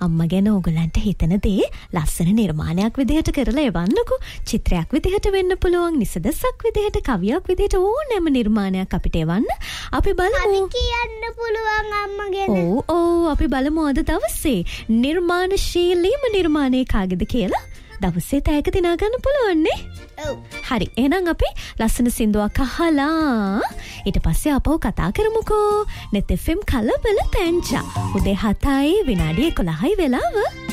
අම්මා ගැන ඕගලන්ට හිතන දේ ලස්සන නිර්මාණයක් විදිහට කරලා එවන්නකෝ. චිත්‍රයක් විදිහට වෙන්න පුළුවන්, නිසදසක් විදිහට, කවියක් විදිහට ඕනෑම නිර්මාණයක් අපිට එවන්න. අපි බලමු. කියන්න පුළුවන් අම්මා ගැන. ඔව් අපි බලමු අද දවසේ නිර්මාණශීලීම නිර්මාණය කාගේද කියලා. දවසේ තෑග දිනා ගන්න පුළුවන් නේ? ඔව්. හරි. එහෙනම් අපි ලස්සන සින්දුවක් අහලා ඊට පස්සේ අපව කතා කරමුකෝ. net fm කලබල පැංචා. උදේ 7:11 වෙලාව.